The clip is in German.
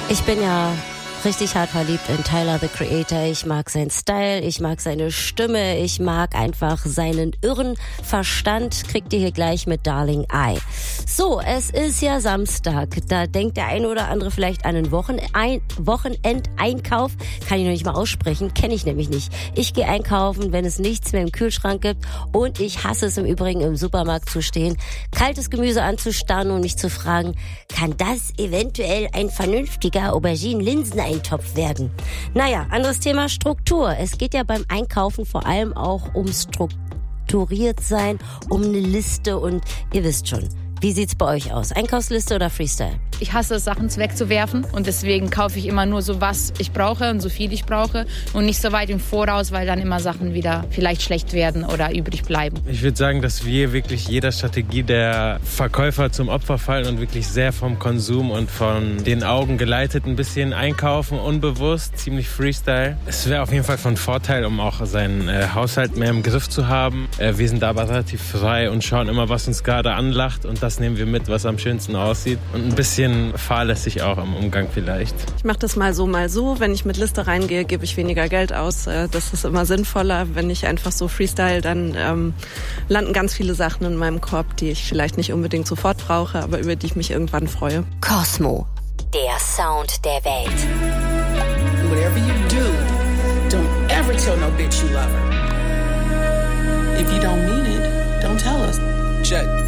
Ich bin ja richtig hart verliebt in Tyler, the Creator. Ich mag seinen Style, ich mag seine Stimme, ich mag einfach seinen irren Verstand. Kriegt ihr hier gleich mit Darling I. So, es ist ja Samstag. Da denkt der eine oder andere vielleicht an einen Wochenendeinkauf. Kann ich noch nicht mal aussprechen, kenne ich nämlich nicht. Ich gehe einkaufen, wenn es nichts mehr im Kühlschrank gibt. Und ich hasse es im Übrigen, im Supermarkt zu stehen, kaltes Gemüse anzustarren und mich zu fragen, kann das eventuell ein vernünftiger Auberginen-Linseneintopf werden? Naja, anderes Thema, Struktur. Es geht ja beim Einkaufen vor allem auch um strukturiert sein, um eine Liste und ihr wisst schon. Wie sieht's bei euch aus? Einkaufsliste oder Freestyle? Ich hasse es, Sachen wegzuwerfen und deswegen kaufe ich immer nur so, was ich brauche und so viel ich brauche und nicht so weit im Voraus, weil dann immer Sachen wieder vielleicht schlecht werden oder übrig bleiben. Ich würde sagen, dass wir wirklich jeder Strategie der Verkäufer zum Opfer fallen und wirklich sehr vom Konsum und von den Augen geleitet ein bisschen einkaufen, unbewusst, ziemlich Freestyle. Es wäre auf jeden Fall von Vorteil, um auch seinen Haushalt mehr im Griff zu haben. Wir sind aber relativ frei und schauen immer, was uns gerade anlacht und das nehmen wir mit, was am schönsten aussieht und ein bisschen fahrlässig auch im Umgang vielleicht. Ich mache das mal so. Wenn ich mit Liste reingehe, gebe ich weniger Geld aus. Das ist immer sinnvoller. Wenn ich einfach so freestyle, dann landen ganz viele Sachen in meinem Korb, die ich vielleicht nicht unbedingt sofort brauche, aber über die ich mich irgendwann freue. Cosmo, der Sound der Welt. Whatever you do, don't ever tell no bitch you love her. If you don't mean it, don't tell us. Check.